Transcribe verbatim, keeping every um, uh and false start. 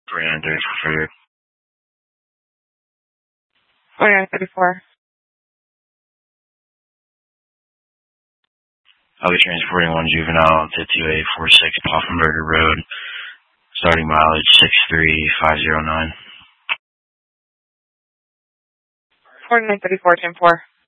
forty-nine thirty-four further. forty-nine thirty-four. I'll be transporting one juvenile to two eight four six Poffenberger Road, starting mileage six three five zero nine. forty-nine thirty-four, ten four.